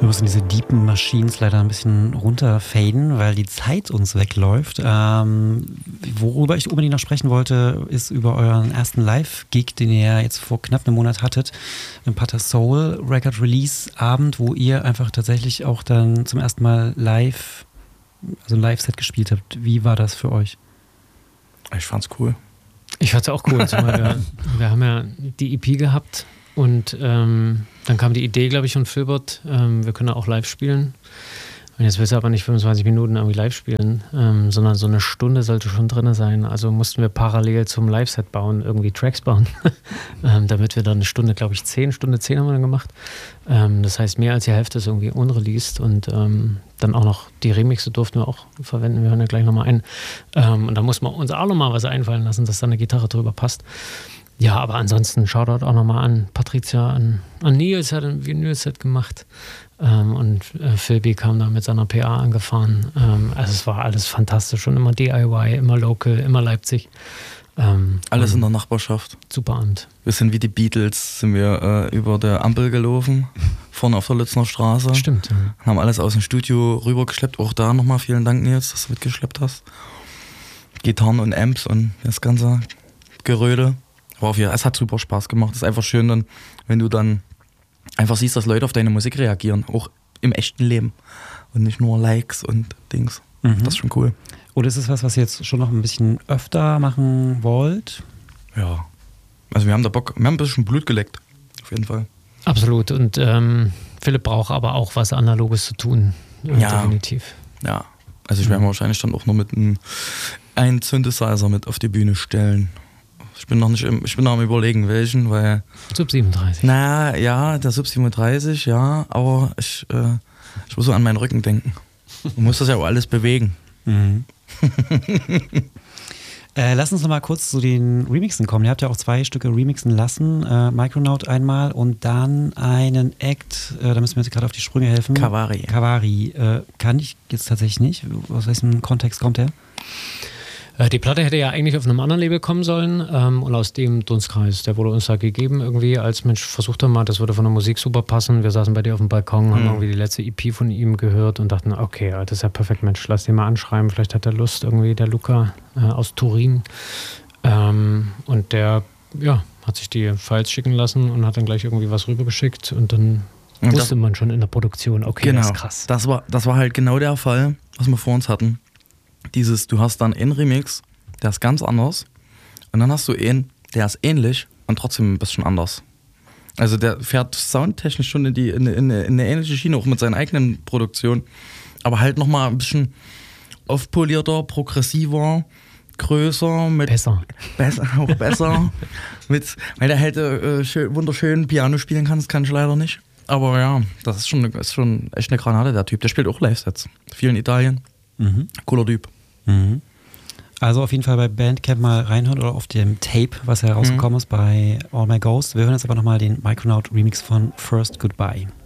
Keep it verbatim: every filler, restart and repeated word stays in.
Wir müssen diese deepen Machines leider ein bisschen runterfaden, weil die Zeit uns wegläuft. Ähm, worüber ich unbedingt noch sprechen wollte, ist über euren ersten Live-Gig, den ihr jetzt vor knapp einem Monat hattet, im Pater Soul Record Release Abend, wo ihr einfach tatsächlich auch dann zum ersten Mal live, also ein Live-Set gespielt habt. Wie war das für euch? Ich fand's cool. Ich fand's auch cool. wir, wir haben ja die E P gehabt. Und ähm, dann kam die Idee, glaube ich, von Filbert, ähm, wir können auch live spielen. Und jetzt willst du aber nicht fünfundzwanzig Minuten irgendwie live spielen, ähm, sondern so eine Stunde sollte schon drin sein. Also mussten wir parallel zum Live-Set bauen, irgendwie Tracks bauen, ähm, damit wir dann eine Stunde, glaube ich, zehn, Stunde zehn haben wir dann gemacht. Ähm, das heißt, mehr als die Hälfte ist irgendwie unreleased und ähm, dann auch noch die Remixe durften wir auch verwenden. Wir hören ja gleich nochmal ein. Ähm, und da muss man uns auch nochmal was einfallen lassen, dass da eine Gitarre drüber passt. Ja, aber ansonsten Shoutout auch nochmal an Patricia, an, an Nils, hat ein Vinyl-Set gemacht ähm, und äh, Philby kam da mit seiner P A angefahren. Ähm, also es war alles fantastisch und immer D I Y, immer local, immer Leipzig. Ähm, alles in der Nachbarschaft. Super Abend. Wir sind wie die Beatles, sind wir äh, über der Ampel gelaufen, vorne auf der Lützner Straße. Stimmt. Ja. Haben alles aus dem Studio rübergeschleppt. Auch da nochmal vielen Dank, Nils, dass du mitgeschleppt hast. Gitarren und Amps und das ganze Geröde. Aber es hat super Spaß gemacht. Es ist einfach schön, dann, wenn du dann einfach siehst, dass Leute auf deine Musik reagieren, auch im echten Leben und nicht nur Likes und Dings. Mhm. Das ist schon cool. Oder ist es was, was ihr jetzt schon noch ein bisschen öfter machen wollt? Ja. Also wir haben da Bock, wir haben ein bisschen Blut geleckt, auf jeden Fall. Absolut. Und ähm, Philipp braucht aber auch was Analoges zu tun. Ja. Definitiv. Ja. Also ich werde mhm. wahrscheinlich dann auch noch mit einem einen Synthesizer mit auf die Bühne stellen. Ich bin noch nicht im, ich bin noch am Überlegen, welchen, weil. Sub siebenunddreißig. Na ja, der Sub siebenunddreißig, ja, aber ich, äh, ich muss so an meinen Rücken denken. Du musst das ja auch alles bewegen. Mhm. äh, lass uns noch mal kurz zu den Remixen kommen. Ihr habt ja auch zwei Stücke remixen lassen. Äh, Micronaut einmal und dann einen Act, äh, da müssen wir jetzt gerade auf die Sprünge helfen. Kavari. Kavari. Äh, kann ich jetzt tatsächlich nicht. Aus welchem Kontext kommt der? Die Platte hätte ja eigentlich auf einem anderen Label kommen sollen ähm, und aus dem Dunstkreis, der wurde uns da gegeben irgendwie als Mensch, versucht er mal, das würde von der Musik super passen. Wir saßen bei dir auf dem Balkon, mhm. haben irgendwie die letzte E P von ihm gehört und dachten, okay, das ist ja perfekt, Mensch, lass den mal anschreiben, vielleicht hat er Lust irgendwie, der Luca äh, aus Turin. Ähm, und der, ja, hat sich die Files schicken lassen und hat dann gleich irgendwie was rübergeschickt und dann und wusste das, man schon in der Produktion, okay, genau, das ist krass. Das war, das war halt genau der Fall, was wir vor uns hatten. Dieses, du hast dann einen Remix, der ist ganz anders und dann hast du einen, der ist ähnlich und trotzdem ein bisschen anders. Also der fährt soundtechnisch schon in, die, in, in, in eine ähnliche Schiene, auch mit seinen eigenen Produktionen, aber halt nochmal ein bisschen aufpolierter, progressiver, größer, mit besser, besser auch besser, mit, weil der halt äh, schön, wunderschön Piano spielen kann, das kann ich leider nicht. Aber ja, das ist schon, ist schon echt eine Granate, der Typ. Der spielt auch Live-Sets, viel in Italien. Mhm. Cooler Typ. Mhm. Also auf jeden Fall bei Bandcamp mal reinhören oder auf dem Tape, was herausgekommen mhm. ist bei All My Ghosts. Wir hören jetzt aber nochmal den Micronaut Remix von First Goodbye.